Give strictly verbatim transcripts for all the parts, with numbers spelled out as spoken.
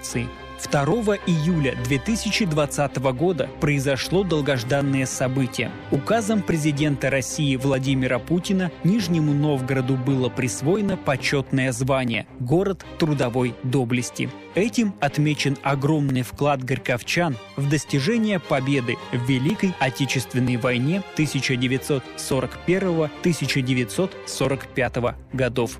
информации. второго июля две тысячи двадцатого года произошло долгожданное событие. Указом президента России Владимира Путина Нижнему Новгороду было присвоено почетное звание «Город трудовой доблести». Этим отмечен огромный вклад горьковчан в достижение победы в Великой Отечественной войне тысяча девятьсот сорок первого — тысяча девятьсот сорок пятого годов.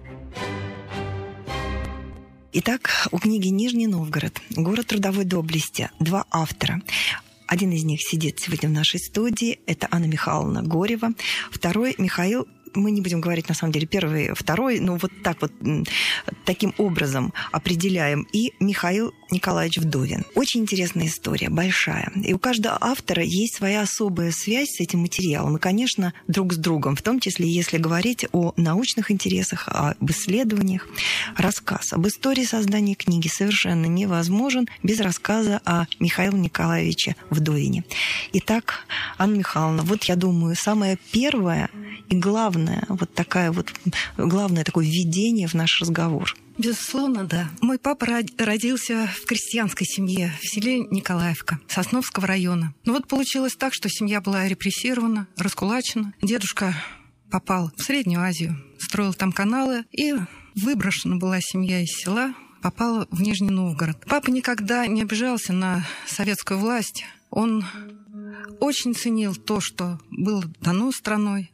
Итак, у книги «Нижний Новгород. Город трудовой доблести» два автора. Один из них сидит сегодня в нашей студии. Это Анна Михайловна Горева. Второй — Михаил. Мы не будем говорить, на самом деле, первый, второй, но вот так вот, таким образом определяем. И Михаил Николаевич Вдовин. Очень интересная история, большая. И у каждого автора есть своя особая связь с этим материалом. И, конечно, друг с другом, в том числе, если говорить о научных интересах, об исследованиях. Рассказ об истории создания книги совершенно невозможен без рассказа о Михаиле Николаевиче Вдовине. Итак, Анна Михайловна, вот, я думаю, самое первое и главное, вот такая вот, главное такое введение в наш разговор. Безусловно, да. Мой папа родился в крестьянской семье в селе Николаевка Сосновского района. Но вот получилось так, что семья была репрессирована, раскулачена. Дедушка попал в Среднюю Азию, строил там каналы, и выброшена была семья из села, попала в Нижний Новгород. Папа никогда не обижался на советскую власть. Он очень ценил то, что было дано страной.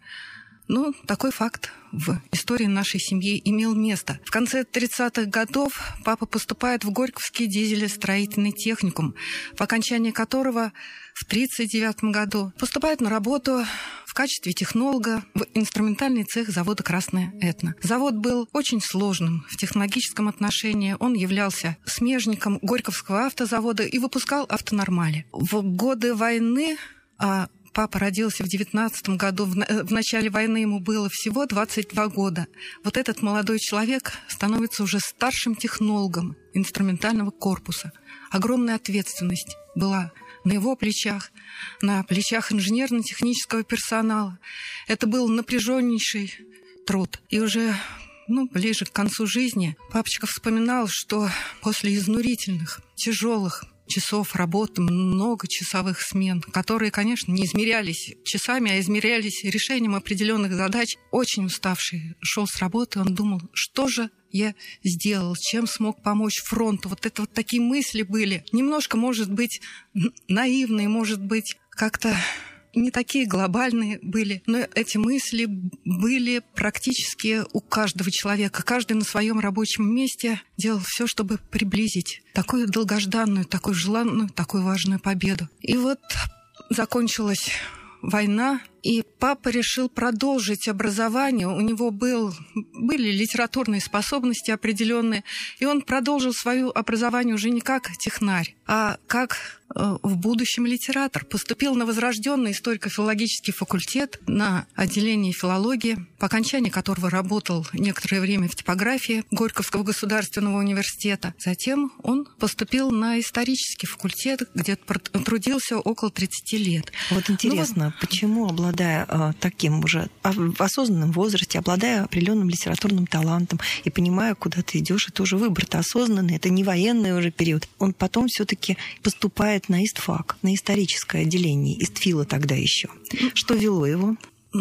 Но такой факт в истории нашей семьи имел место. В конце тридцатых годов папа поступает в Горьковский дизелестроительный техникум, в окончании которого в тридцать девятом году поступает на работу в качестве технолога в инструментальный цех завода «Красная Этна». Завод был очень сложным в технологическом отношении. Он являлся смежником Горьковского автозавода и выпускал автонормали. В годы войны... А папа родился в девятнадцатом году, в начале войны ему было всего двадцать два года. Вот этот молодой человек становится уже старшим технологом инструментального корпуса. Огромная ответственность была на его плечах, на плечах инженерно-технического персонала. Это был напряженнейший труд. И уже ну, ближе к концу жизни папочка вспоминал, что после изнурительных, тяжелых часов работы, много часовых смен, которые, конечно, не измерялись часами, а измерялись решением определенных задач. Очень уставший шел с работы, он думал, что же я сделал, чем смог помочь фронту. Вот это вот такие мысли были. Немножко, может быть, наивные, может быть, как-то не такие глобальные были, но эти мысли были практически у каждого человека. Каждый на своем рабочем месте делал все, чтобы приблизить такую долгожданную, такую желанную, такую важную победу. И вот закончилась война, и папа решил продолжить образование. У него был, были литературные способности определенные, и он продолжил свое образование уже не как технарь, а как э, в будущем литератор. Поступил на возрожденный историко-филологический факультет на отделении филологии, по окончании которого работал некоторое время в типографии Горьковского государственного университета. Затем он поступил на исторический факультет, где трудился около тридцати лет. Вот интересно, ну, вот... почему, обладая таким уже в осознанном возрасте, обладая определенным литературным талантом и понимая, куда ты идешь, это уже выбор-то осознанный, это не военный уже период. Он потом все-таки поступает на истфак, на историческое отделение, истфила тогда еще. Что вело его?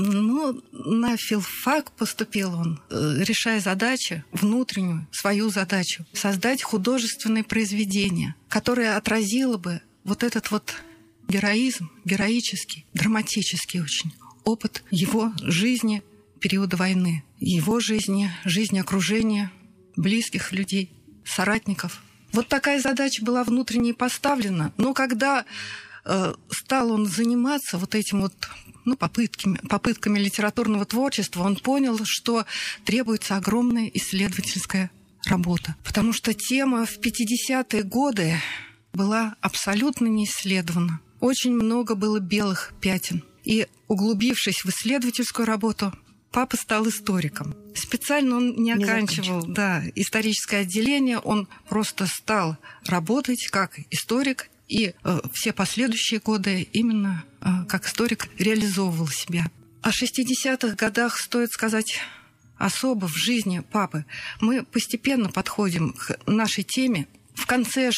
Ну, на филфак поступил он, решая задачу, внутреннюю свою задачу, создать художественное произведение, которое отразило бы вот этот вот героизм, героический, драматический очень опыт его жизни периода войны, его жизни, жизни окружения, близких людей, соратников. Вот такая задача была внутренне поставлена, но когда э, стал он заниматься вот этим вот ну, попытками, попытками литературного творчества, он понял, что требуется огромная исследовательская работа, потому что тема в пятидесятые годы была абсолютно не исследована. Очень много было белых пятен. И, углубившись в исследовательскую работу, папа стал историком. Специально он не, не оканчивал да, историческое отделение, он просто стал работать как историк, и э, все последующие годы именно э, как историк реализовывал себя. О шестидесятых годах стоит сказать особо в жизни папы. Мы постепенно подходим к нашей теме. В конце